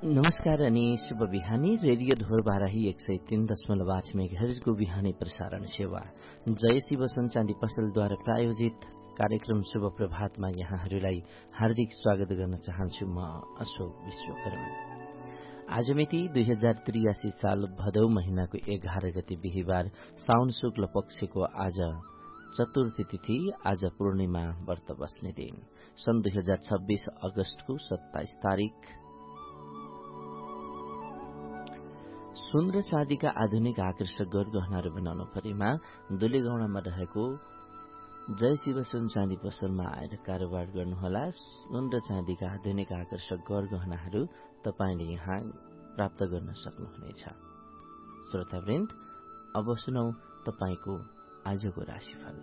नमस्कार अनि शुभ बिहानी। रेडियो ढोर बाराही 103.8 मेगाहर्जको बिहानी प्रसारण सेवा जय शिव सञ्चादी पसलद्वारा प्रायोजित कार्यक्रम शुभ प्रभातमा यहाँहरूलाई हार्दिक स्वागत गर्न चाहन्छु। म अशोक विश्वकर्मा। आज मिति 2083 साल भदौ महिनाको 11 गते बिहिबार साउन शुक्ल पक्षको आज चतुर्थी तिथि, आज पूर्णिमा व्रत बस्ने दिन, सन् 2026 अगस्तको 27 तारिक। सुन र चाँदीका आधुनिक आकर्षक गहनाहरू बनाउनु परेमा दुलेगौडामा रहेको जय शिव सुन चाँदी पसलमा आएर कारोबार गर्नुहोला। सुन र चाँदीका आधुनिक आकर्षक गहनाहरू तपाईले यहाँ प्राप्त गर्न सक्नुहुनेछ। श्रोतावृन्द, अब सुनौ तपाईको आजको राशिफल।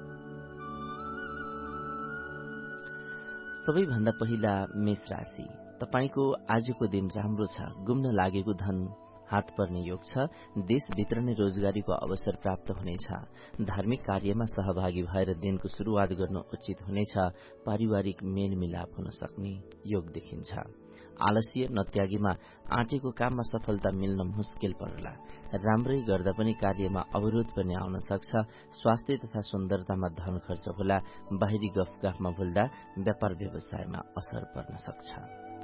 सबैभन्दा पहिला मेष राशि। तपाईको आजको दिन राम्रो छ। गुम्न लागेको धन हात पर्ने योग छ। देशभित्र नै रोजगारीको अवसर प्राप्त हुनेछ। धार्मिक कार्यमा सहभागी भएर दिनको शुरूआत गर्न उचित हुनेछ। पारिवारिक मेलमिलाप हुन सक्ने योग देखिन्छ। आलस्य नत्यागीमा आँटेको काममा सफलता मिल्न मुस्किल पर्ला। राम्रै गर्दा पनि कार्यमा अवरोध पनि आउन सक्छ। स्वास्थ्य तथा सुन्दरतामा धन खर्च होला। बाहिरी गफगाफमा भुल्दा व्यापार व्यवसायमा असर पर्न सक्छ।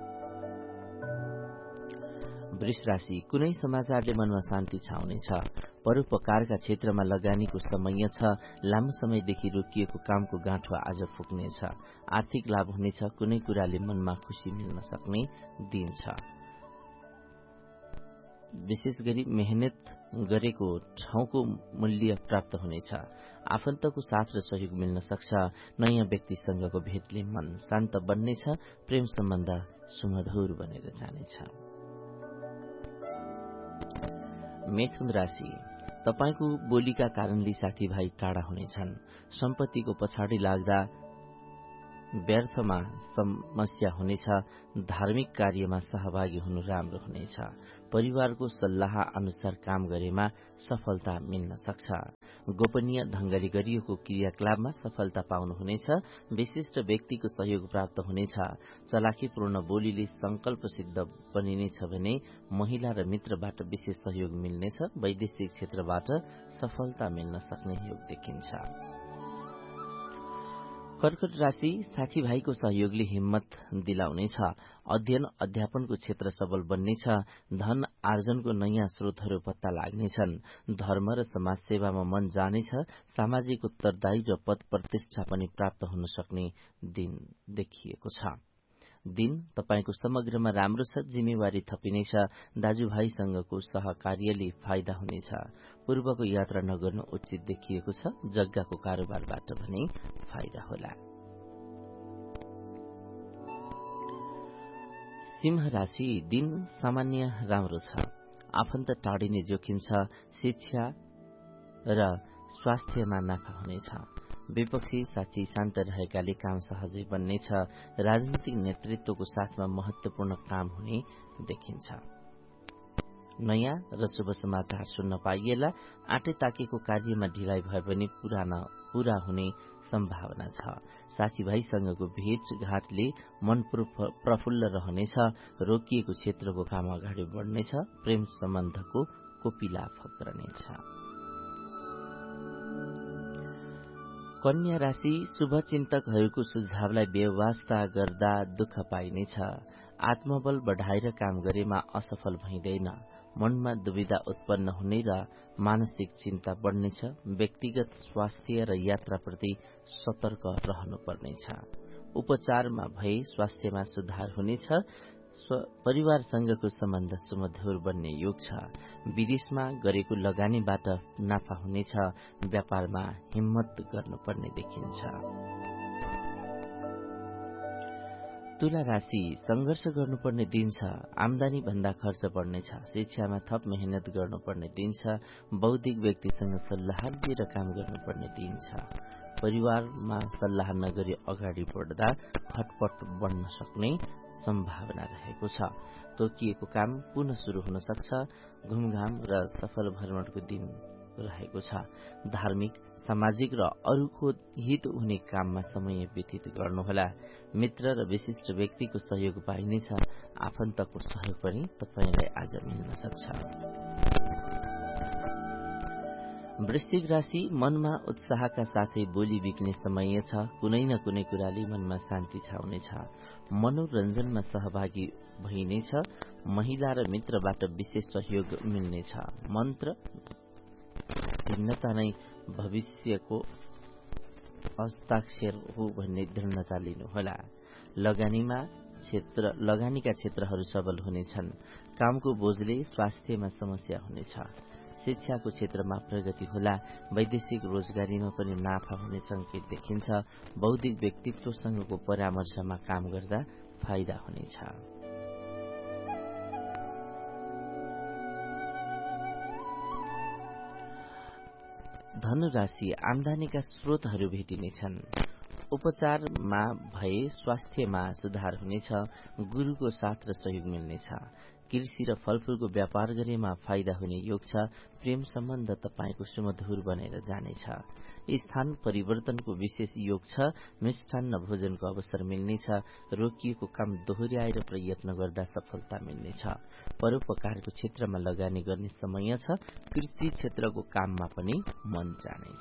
वृष राशि। कुनै समाचारले मनमा शान्ति छाउनेछ। परोपकारका क्षेत्रमा लगानीको समय छ। लामो समयदेखि रोकिएको कामको गाँठो आज फुक्नेछ। आर्थिक लाभ हुनेछ। कुनै कुराले मनमा खुशी मिल्न सक्ने दिन छ। विशेष गरी मेहनत गरेको ठाउँको मूल्य प्राप्त हुनेछ। आफन्तको साथ र सहयोग मिल्न सक्छ। नयाँ व्यक्तिसँगको भेटले मन शान्त बन्नेछ। प्रेम सम्बन्ध सुमधुर बनेर जानेछ। मिथुन राशि। तपाईको बोलीका कारणले साथीभाइ टाढा हुनेछन्। सम्पत्तिको पछाडि लाग्दा व्यर्थमा समस्या हुनेछ। धार्मिक कार्यमा सहभागी हुनु राम्रो हुनेछ। परिवारको सल्लाह अनुसार काम गरेमा सफलता मिल्न सक्छ। गोपनीय ढंगले गरिएको क्रियाकलापमा सफलता पाउनुहुनेछ। विशिष्ट व्यक्तिको सहयोग प्राप्त हुनेछ। चलाखीपूर्ण बोलीले संकल्प सिद्ध बनिनेछ भने महिला र मित्रबाट विशेष सहयोग मिल्नेछ। वैदेशिक क्षेत्रबाट सफलता मिल्न सक्ने योग देखिन्छ। कर्कट राशि। साथीभाइको सहयोगले हिम्मत दिलाउनेछ। अध्ययन अध्यापनको क्षेत्र सबल बन्नेछ। धन आर्जनको नयाँ स्रोतहरू पत्ता लाग्नेछन्। धर्म र समाज सेवामा मन जानेछ। सामाजिक उत्तरदायी र पद प्रतिष्ठा पनि प्राप्त हुन सक्ने दिन देखिएको छ। दिन तपाईको समग्रमा राम्रो छ। जिम्मेवारी थपिनेछ। दाजुभाइसँगको सहकार्यले फाइदा हुनेछ। पूर्वको यात्रा नगर्नु उचित देखिएको छ। जग्गाको कारोबारबाट पनि फाइदा होला। सिंह राशि। दिन सामान्य राम्रो छ। आफन्त टाढिने जोखिम छ। शिक्षा र स्वास्थ्यमा नाफा हुनेछ। विपक्षी साथी शान्त रहेकाले काम सहजै बन्नेछ। राजनीतिक नेतृत्वको साथमा महत्वपूर्ण काम हुने देखिन्छ। नयाँ र शुभ समाचार सुन्न पाइएला। आँटे ताकेको कार्यमा ढिलाइ भए पनि पूरा हुने सम्भावना छ। साथीभाइसँगको भेटघाटले मन प्रफुल्ल रहनेछ। रोकिएको क्षेत्रको काम अगाडि बढ्नेछ। प्रेम सम्बन्धको कोपिला फक्रनेछ। कन्या राशि। शुभचिन्तकहरूको सुझावलाई व्यवस्था गर्दा दुःख पाइनेछ। आत्मबल बढ़ाएर काम गरेमा असफल भइँदैन। मनमा दुविधा उत्पन्न हुने र मानसिक चिन्ता बढ्नेछ। व्यक्तिगत स्वास्थ्य र यात्राप्रति सतर्क रहनुपर्नेछ। उपचारमा भए स्वास्थ्यमा सुधार हुनेछ। परिवारसँगको सम्बन्ध सुमधुर बन्ने योग छ। विदेशमा गरेको लगानीबाट नाफा हुनेछ। व्यापारमा हिम्मत गर्नुपर्ने देखिन्छ। तुला राशि। संघर्ष गर्नुपर्ने दिन छ। आमदानी भन्दा खर्च बढ्नेछ। शिक्षामा थप मेहनत गर्नुपर्ने दिन छ। बौद्धिक व्यक्तिसँग सल्लाह लिएर काम गर्नुपर्ने दिन छ। परिवारमा सल्लाह नगरी अगाडि बढ्दा खटपट बढ्न सक्ने सम्भावना रहेको छ। तोकिएको काम पुनः शुरू हुन सक्छ। घुमघाम र सफल भ्रमणको दिन रहेको छ। धार्मिक, सामाजिक र अरूको हित हुने काममा समय व्यतीत गर्नुहोला। मित्र र विशिष्ट व्यक्तिको सहयोग पाइनेछ। आफन्तको सहयोग पनि तपाईलाई आज मिल्न सक्छ। वृश्चिक राशि, मनमा उत्साहका साथै बोली बिक्ने समय छ। कुनै न कुनै कुराले मनमा शान्ति छाउनेछ। मनोरञ्जनमा सहभागी भइनेछ। महिला र मित्रबाट विशेष सहयोग मिल्नेछ। मन्त्र भिन्नता नै भविष्यको हस्ताक्षर हो भन्ने दृढता लिनुहोला। लगानीका क्षेत्रहरू सबल हुनेछन्। कामको बोझले स्वास्थ्यमा समस्या हुनेछ। शिक्षाको क्षेत्रमा प्रगति होला। वैदेशिक रोजगारीमा पनि नाफा हुने संकेत देखिन्छ। बौद्धिक व्यक्तित्वसँगको परामर्शमा काम गर्दा फाइदा हुनेछ। धनुराशि, आम्दानीका स्रोतहरू भेटिनेछन्। उपचारमा भए स्वास्थ्यमा सुधार हुनेछ। गुरुको साथ र सहयोग मिल्नेछ। कृषि र फलफूलको व्यापार गरेमा फाइदा हुने योग छ। प्रेम सम्बन्ध तपाईको सुमधुर बनेर जानेछ। स्थान परिवर्तनको विशेष योग छ। मिष्टान्न भोजनको अवसर मिल्नेछ। रोकिएको काम दोहोर्याएर प्रयत्न गर्दा सफलता मिल्नेछ। परोपकारको क्षेत्रमा लगानी गर्ने समय छ। कृषि क्षेत्रको काममा पनि मन जानेछ।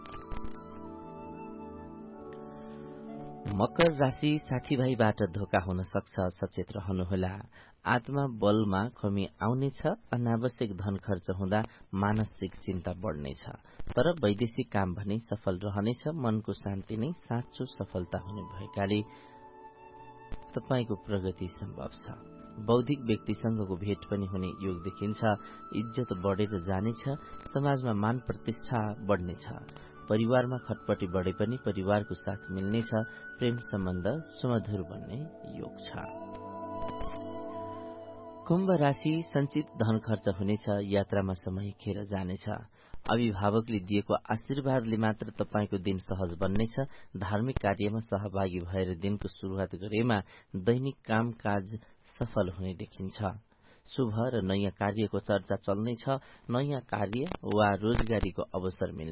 मकर राशि, साथीभाइबाट धोका हुन सक्छ। सचेत रहनुहोला। आत्मा बलमा कमी आउनेछ। अनावश्यक धन खर्च हुँदा मानसिक चिन्ता बढ्नेछ। तर वैदेशिक काम भने सफल रहनेछ। मनको शान्ति नै साँचो सफलता हुने भएकाले तपाईको प्रगति सम्भव छ। बौद्धिक व्यक्तिसँगको भेट पनि हुने योग देखिन्छ। इज्जत बढेर जानेछ। समाजमा मान प्रतिष्ठा बढ्नेछ। परिवारमा खटपटी बढे पनि परिवारको साथ मिल्नेछ। प्रेम सम्बन्ध सुमधुर बन्ने योग छ। कुम्भ राशि, सञ्चित धन खर्च हुनेछ। यात्रामा समय खेर जानेछ। अभिभावकले दिएको आशीर्वादले मात्र तपाईको दिन सहज बन्नेछ। धार्मिक कार्यमा सहभागी भएर दिनको सुरुवात गरेमा दैनिक कामकाज सफल हुने देखिन्छ। शुभ र नयाँ कार्यको चर्चा चल्नेछ। नयाँ कार्य वा रोजगारीको अवसर मिल्नेछ।